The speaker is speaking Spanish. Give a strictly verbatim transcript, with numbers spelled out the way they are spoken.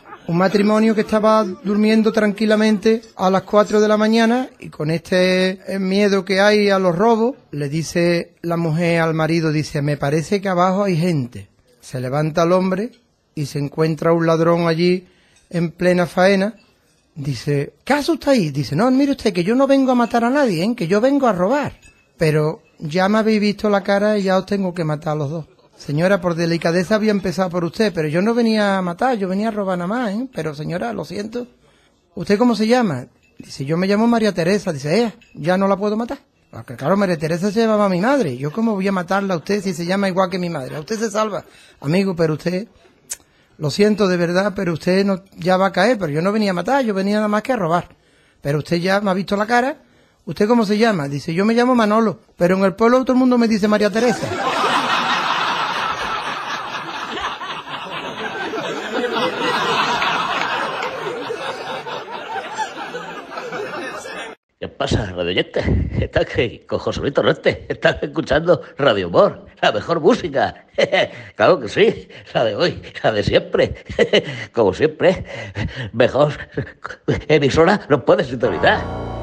Un matrimonio que estaba durmiendo tranquilamente a las cuatro de la mañana y con este miedo que hay a los robos, le dice la mujer al marido, dice, me parece que abajo hay gente. Se levanta el hombre y se encuentra un ladrón allí en plena faena. Dice, ¿qué hace usted ahí? Dice, no, mire usted, que yo no vengo a matar a nadie, ¿eh? Que yo vengo a robar. Pero ya me habéis visto la cara y ya os tengo que matar a los dos. Señora, por delicadeza había empezado por usted, pero yo no venía a matar, yo venía a robar nada más, ¿eh? Pero señora, lo siento. ¿Usted cómo se llama? Dice, yo me llamo María Teresa. Dice, eh, ya no la puedo matar. Porque claro, María Teresa se llamaba a mi madre. ¿Yo cómo voy a matarla a usted si se llama igual que mi madre? A usted se salva. Amigo, pero usted, lo siento de verdad, pero usted no, ya va a caer. Pero yo no venía a matar, yo venía nada más que a robar. Pero usted ya me ha visto la cara. ¿Usted cómo se llama? Dice, yo me llamo Manolo, pero en el pueblo todo el mundo me dice María Teresa. ¿Qué pasa, radio oyente? Estás que con Joselito Reste, estás escuchando Radio Humor, la mejor música. Claro que sí, la de hoy, la de siempre. Como siempre, mejor emisora no puedes sintonizar.